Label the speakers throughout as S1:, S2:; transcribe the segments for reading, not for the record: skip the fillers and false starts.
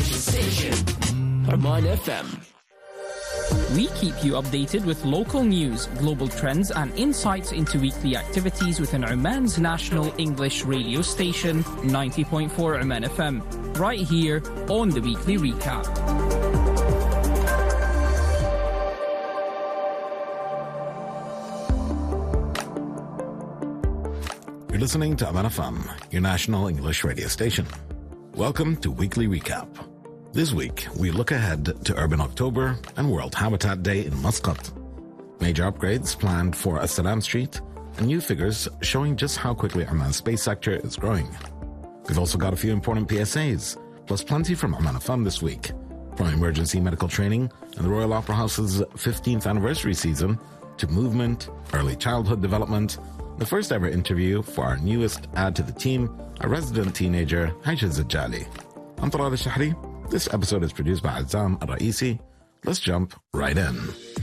S1: station. Oman FM.
S2: We keep you updated with local news, global trends and insights into weekly activities within Oman's national English radio station, 90.4 Oman FM, right here on the Weekly Recap.
S3: You're listening to Oman FM, your national English radio station. Welcome to Weekly Recap. This week, we look ahead to Urban October and World Habitat Day in Muscat. Major upgrades planned for As-Salam Street and new figures showing just how quickly Oman's space sector is growing. We've also got a few important PSAs, plus plenty from Oman FM this week, from emergency medical training and the Royal Opera House's 15th anniversary season to movement, early childhood development, the first ever interview for our newest add to the team, a resident teenager, Aisha Zajali. I'm Talal Al-Shahri. This episode is produced by Azam Al-Raisi. Let's jump right in.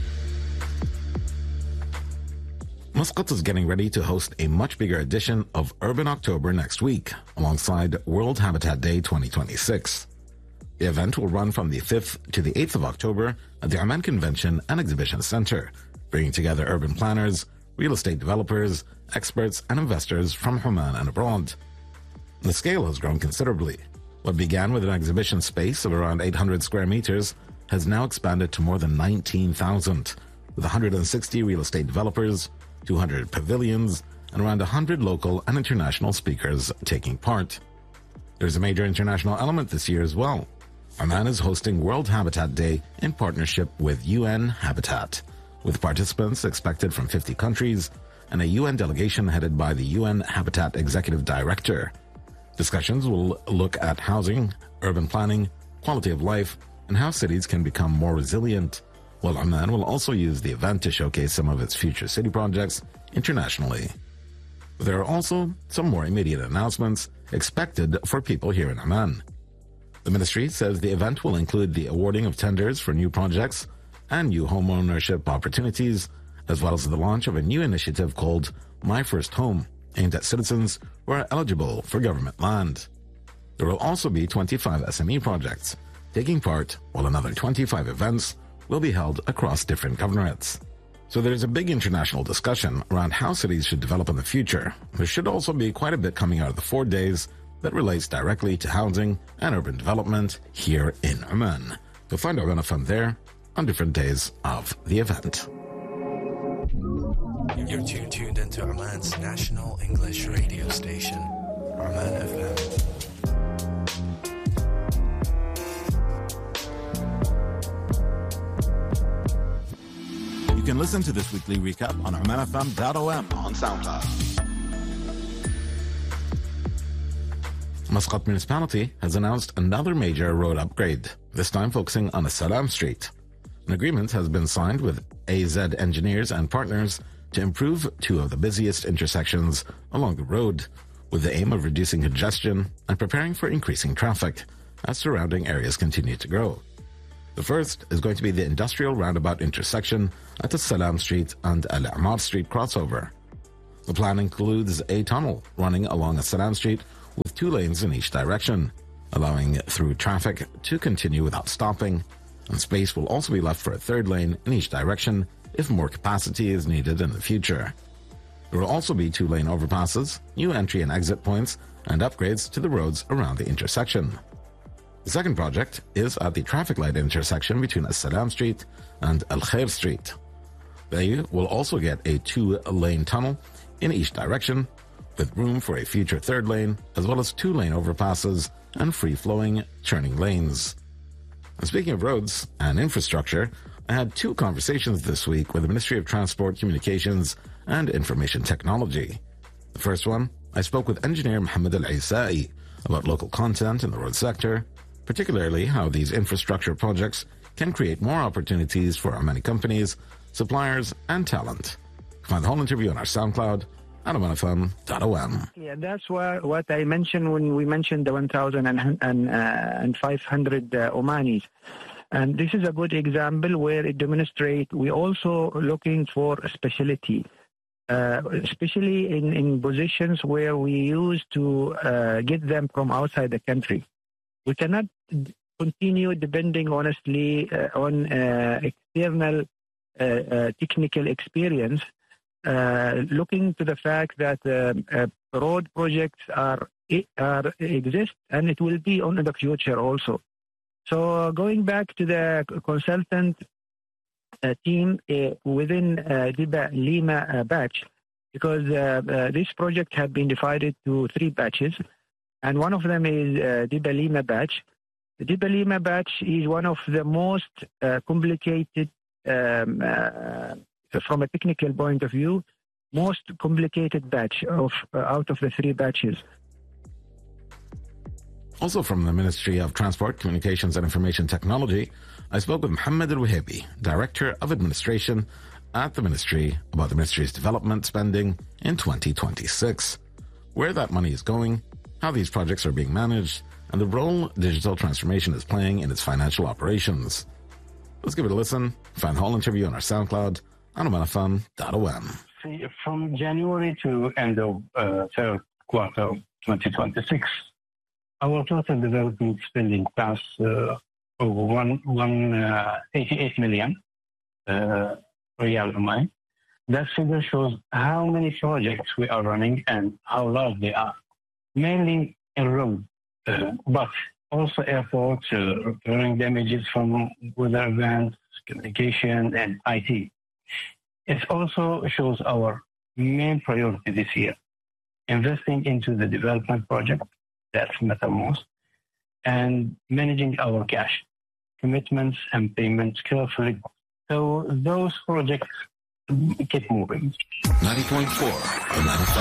S3: Muscat is getting ready to host a much bigger edition of Urban October next week, alongside World Habitat Day 2026. The event will run from the 5th to the 8th of October at the Oman Convention and Exhibition Center, bringing together urban planners, real estate developers, experts, and investors from Oman and abroad. The scale has grown considerably. What began with an exhibition space of around 800 square meters has now expanded to more than 19,000, with 160 real estate developers, 200 pavilions, and around 100 local and international speakers taking part. There's a major international element this year as well. Oman is hosting World Habitat Day in partnership with UN Habitat, with participants expected from 50 countries and a UN delegation headed by the UN Habitat Executive Director. Discussions will look at housing, urban planning, quality of life, and how cities can become more resilient, while Oman will also use the event to showcase some of its future city projects internationally. There are also some more immediate announcements expected for people here in Oman. The ministry says the event will include the awarding of tenders for new projects and new home ownership opportunities, as well as the launch of a new initiative called My First Home, aimed at citizens who are eligible for government land. There will also be 25 SME projects taking part, while another 25 events will be held across different governorates. So there's a big international discussion around how cities should develop in the future. There should also be quite a bit coming out of the 4 days that relates directly to housing and urban development here in Oman. You'll find Oman FM there on different days of the event.
S4: You're tuned into Oman's national English radio station, Oman FM.
S3: You can listen to this weekly recap on omanfm.om on SoundCloud. Muscat Municipality has announced another major road upgrade, this time focusing on As-Salam Street. An agreement has been signed with AZ engineers and partners to improve 2 of the busiest intersections along the road, with the aim of reducing congestion and preparing for increasing traffic as surrounding areas continue to grow. The first is going to be the industrial roundabout intersection at the Salam Street and Al-Amar Street crossover. The plan includes a tunnel running along Salam Street with 2 lanes in each direction, allowing through traffic to continue without stopping, and space will also be left for a 3rd lane in each direction if more capacity is needed in the future. There will also be 2-lane overpasses, new entry and exit points, and upgrades to the roads around the intersection. The second project is at the traffic light intersection between As-Salam Street and Al-Khair Street. They will also get a 2-lane tunnel in each direction, with room for a future 3rd lane, as well as 2-lane overpasses and free-flowing turning lanes. And speaking of roads and infrastructure, I had 2 conversations this week with the Ministry of Transport, Communications and Information Technology. The first one, I spoke with engineer Mohammed Al-Isai about local content in the road sector, particularly how these infrastructure projects can create more opportunities for our many companies, suppliers, and talent. Find the whole interview on our SoundCloud at omanfm.om.
S5: Yeah, that's what I mentioned when we mentioned the 1,500 Omanis. And this is a good example where it demonstrates we're also looking for a specialty, especially in positions where we used to get them from outside the country. We cannot continue depending honestly on external technical experience, looking to the fact that road projects exist and it will be on in the future also. So going back to the consultant team within Diba Lima batch, because this project had been divided to 3 batches, and one of them is Diba Lima batch. The Diba Lima batch is one of the most complicated, from a technical point of view, most complicated batch out of the 3 batches.
S3: Also from the Ministry of Transport, Communications and Information Technology, I spoke with Mohammed Al-Wahibi, Director of Administration at the Ministry, about the Ministry's development spending in 2026, where that money is going, how these projects are being managed, and the role digital transformation is playing in its financial operations. Let's give it a listen. Find the whole interview on our SoundCloud on omanfm.om.
S6: From January to end of third quarter of 2026, our total development spending passed over 188 million Riyal Oman. That figure shows how many projects we are running and how large they are. Mainly in road, but also airports, repairing damages from weather events, communication, and IT. It also shows our main priority this year, investing into the development project, that's matter most, and managing our cash, commitments and payments carefully. So those projects keep moving.
S3: 90.4